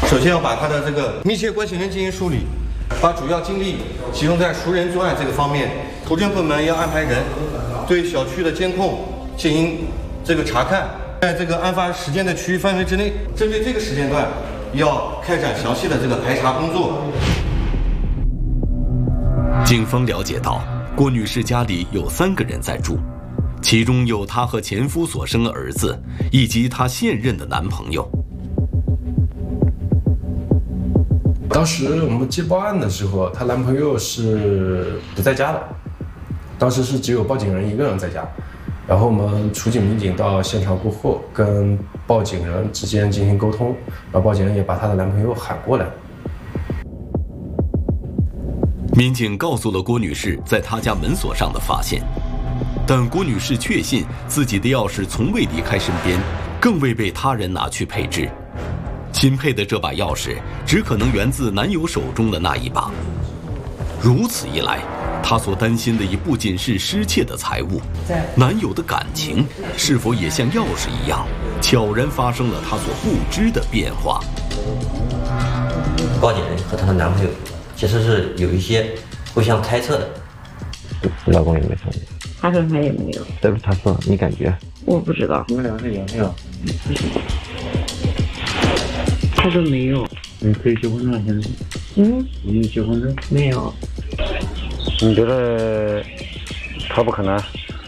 首先要把他的这个密切关系人进行梳理，把主要精力集中在熟人作案这个方面。图侦部门要安排人对小区的监控进行这个查看，在这个案发时间的区域范围之内，针对这个时间段要开展详细的这个排查工作。 警方了解到，郭女士家里有3个人在住，其中有她和前夫所生的儿子，以及她现任的男朋友。 当时我们接报案的时候，她男朋友是不在家的，当时是只有报警人一个人在家。然后我们处警民警到现场过后，跟报警人之间进行沟通，然后报警人也把她的男朋友喊过来。 民警告诉了郭女士在她家门锁上的发现，但郭女士确信自己的钥匙从未离开身边，更未被他人拿去配置。新配的这把钥匙只可能源自男友手中的那一把。如此一来，她所担心的也不仅是失窃的财物，男友的感情是否也像钥匙一样，悄然发生了她所不知的变化。 报警人和她的男朋友其实是有一些互相猜测的。 老公有没有说？ 他说他也没有。 这不是他说，你感觉？ 我不知道。 你们两个有没有？ 他说没有。 你可以结婚了，现在？你有结婚证？ 没有。 你觉得他不可能？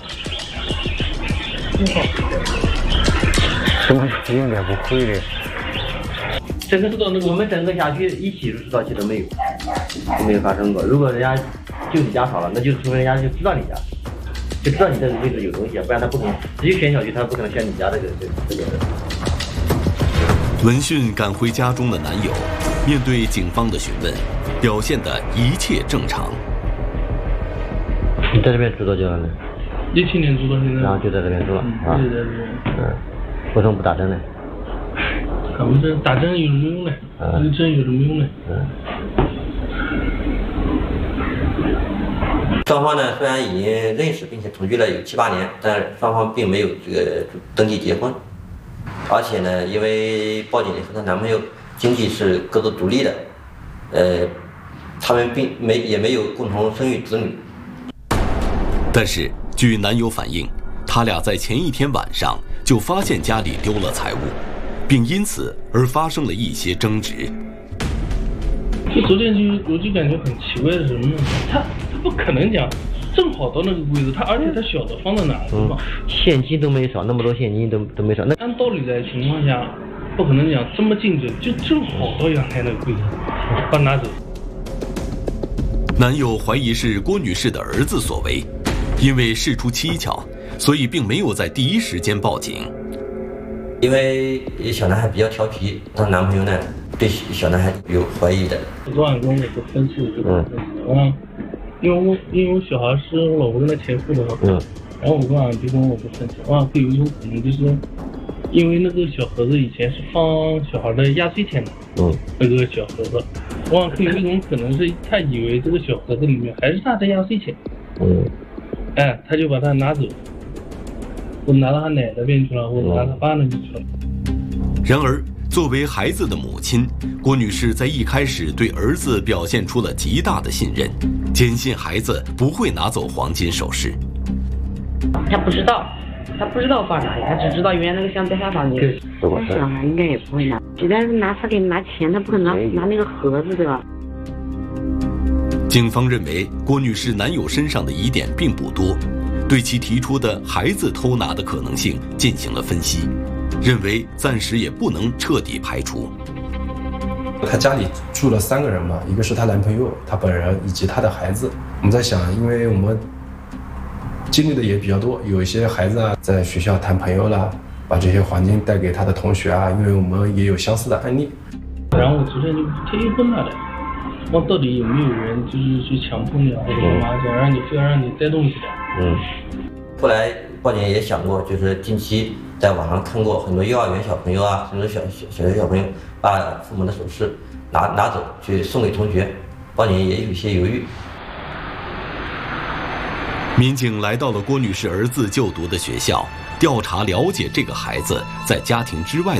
怎么应该不会的？ 整个知道那个我们整个辖区一起入室盗窃都没有发生过。如果人家就你家少了，那就除非人家就知道你家，就知道你这个位置有东西，不然他不可能直接选小区，他不可能选你家这个人。 闻讯赶回家中的男友，面对警方的询问，表现得一切正常。 你在这边住多久了呢 ？17年住到现在。 然后就在这边住了啊？ 就在这边。 为什么不打针呢？ 打不针，打针有什么用呢？这个针有什么用呢？ 双方呢虽然已经认识并且同居了有7、8年，但是双方并没有这个登记结婚。而且呢，因为报警人和她男朋友经济是各自独立的，他们也没有共同生育子女。 但是据男友反映，他俩在前一天晚上就发现家里丢了财物，并因此而发生了一些争执。 就昨天我就感觉很奇怪的是什么呢？他不可能讲正好到那个位置，而且他晓得放在哪地方， 现金都没少，那么多现金都没少。那按道理的情况下，不可能讲这么精准，就正好到阳台那个柜子，把拿走。 男友怀疑是郭女士的儿子所为，因为事出蹊跷，所以并没有在第一时间报警。 因为小男孩比较调皮，她男朋友呢对小男孩有怀疑的。 昨晚跟我不分析，因为我小孩是我老婆跟他前夫的嘛，然后我昨晚就跟我不分析，会有一种可能就是因为那个小盒子以前是放小孩的压岁钱的，那个小盒子，我可有一种可能是他以为这个小盒子里面还是他的压岁钱，他就把它拿走，我拿到他奶那边去了，我拿他爸那边去了。 然而，作为孩子的母亲，郭女士在一开始对儿子表现出了极大的信任，坚信孩子不会拿走黄金首饰。 他不知道放哪里，他只知道原来那个箱在他房间。我想啊，应该也不会拿，即便是他给你拿钱，他不可能拿那个盒子对吧？ 警方认为郭女士男友身上的疑点并不多，对其提出的孩子偷拿的可能性进行了分析，认为暂时也不能彻底排除。 她家里住了3个人嘛，一个是她男朋友，她本人以及她的孩子。我们在想，因为我们经历的也比较多，有一些孩子啊在学校谈朋友啦，把这些黄金带给他的同学啊，因为我们也有相似的案例。 然后我昨天就特意问他的，问到底有没有人就是去强迫你啊，或者干嘛，想让你非要让你带东西的。 后来报警也想过，就是近期在网上看过很多幼儿园小朋友啊，甚至小学小朋友把父母的首饰拿走去送给同学，报警也有一些犹豫。 民警来到了郭女士儿子就读的学校，调查了解这个孩子在家庭之外